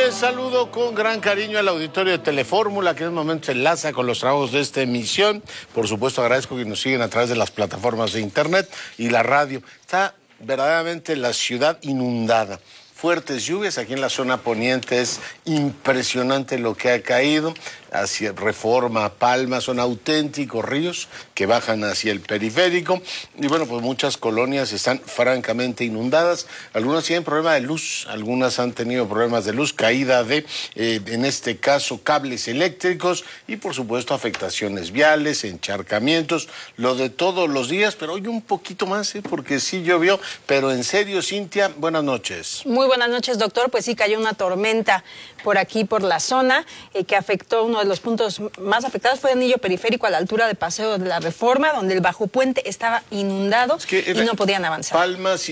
noches, saludo con gran cariño al auditorio de Telefórmula, que en este momento se enlaza con los trabajos de esta emisión. Por supuesto, agradezco que nos siguen a través de las plataformas de internet y la radio. Está verdaderamente la ciudad inundada. Fuertes lluvias, aquí en la zona poniente es impresionante lo que ha caído, hacia Reforma, Palma, son auténticos ríos que bajan hacia el periférico y bueno, pues muchas colonias están francamente inundadas, algunas tienen problema de luz, algunas han tenido problemas de luz, caída de, en este caso, cables eléctricos y por supuesto afectaciones viales, encharcamientos, lo de todos los días, pero hoy un poquito más, porque sí llovió, pero en serio, Cintia, buenas noches. Muy buenas noches, doctor. Pues sí, cayó una tormenta por aquí, por la zona, que afectó uno de los puntos más afectados, fue el anillo periférico a la altura de Paseo de la Reforma, donde el bajo puente estaba inundado y no podían avanzar. Palmas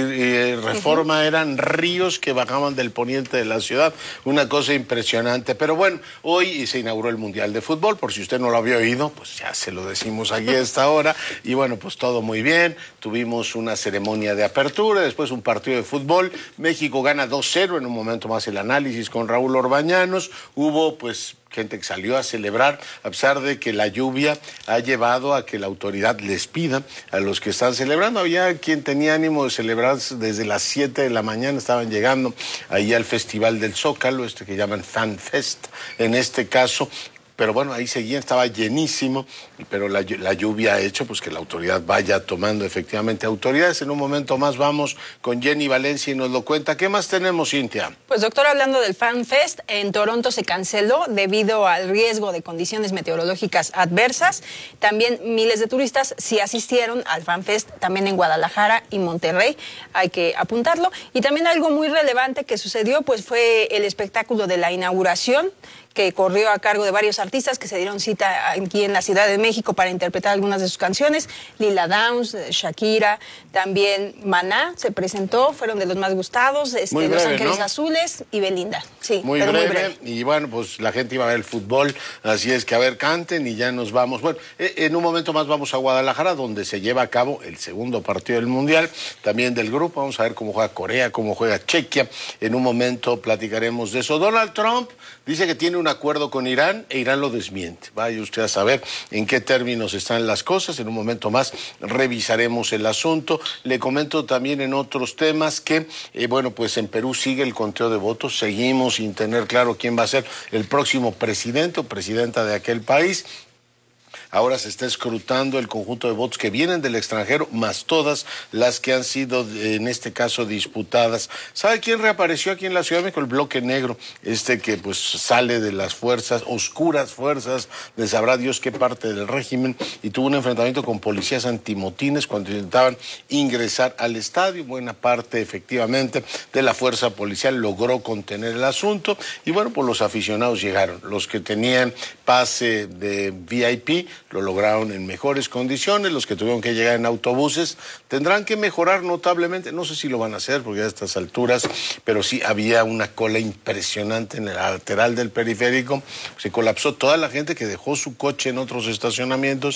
y Reforma eran ríos que bajaban del poniente de la ciudad, una cosa impresionante. Pero bueno, hoy se inauguró el Mundial de Fútbol, por si usted no lo había oído, pues ya se lo decimos aquí a esta hora, y bueno, pues todo muy bien, tuvimos una ceremonia de apertura, después un partido de fútbol, México gana 2-0, en un momento más el análisis con Raúl Orbañanos, hubo pues gente que salió a celebrar, a pesar de que la lluvia ha llevado a que la autoridad les pida a los que están celebrando. Había quien tenía ánimo de celebrar desde las 7 de la mañana, estaban llegando ahí al Festival del Zócalo, que llaman Fan Fest, en este caso. Pero bueno, ahí seguían, estaba llenísimo, pero la lluvia ha hecho pues que la autoridad vaya tomando efectivamente autoridades. En un momento más vamos con Jenny Valencia y nos lo cuenta. ¿Qué más tenemos, Cintia? Pues doctor, hablando del Fan Fest, en Toronto se canceló debido al riesgo de condiciones meteorológicas adversas. También miles de turistas sí asistieron al Fan Fest, también en Guadalajara y Monterrey, hay que apuntarlo. Y también algo muy relevante que sucedió pues fue el espectáculo de la inauguración, que corrió a cargo de varios artistas que se dieron cita aquí en la Ciudad de México para interpretar algunas de sus canciones. Lila Downs, Shakira, también Maná se presentó, fueron de los más gustados, breve, Los Ángeles ¿no? Azules y Belinda. Sí, muy pero breve, muy breve. Y bueno, pues la gente iba a ver el fútbol, así es que a ver, canten y ya nos vamos. Bueno, en un momento más vamos a Guadalajara, donde se lleva a cabo el segundo partido del Mundial, también del grupo. Vamos a ver cómo juega Corea, cómo juega Chequia. En un momento platicaremos de eso. Donald Trump dice que tiene un acuerdo con Irán e Irán lo desmiente. Vaya usted a saber en qué términos están las cosas. En un momento más revisaremos el asunto. Le comento también en otros temas que, bueno, pues en Perú sigue el conteo de votos. Seguimos sin tener claro quién va a ser el próximo presidente o presidenta de aquel país. Ahora se está escrutando el conjunto de votos que vienen del extranjero, más todas las que han sido, en este caso, disputadas. ¿Sabe quién reapareció aquí en la Ciudad de México? El Bloque Negro, que pues sale de las fuerzas, oscuras fuerzas, de sabrá Dios qué parte del régimen, y tuvo un enfrentamiento con policías antimotines cuando intentaban ingresar al estadio. Buena parte, efectivamente, de la fuerza policial logró contener el asunto, y bueno, pues los aficionados llegaron. Los que tenían pase de VIP lo lograron en mejores condiciones, los que tuvieron que llegar en autobuses tendrán que mejorar notablemente, no sé si lo van a hacer porque a estas alturas, pero sí había una cola impresionante en el lateral del periférico, se colapsó toda la gente que dejó su coche en otros estacionamientos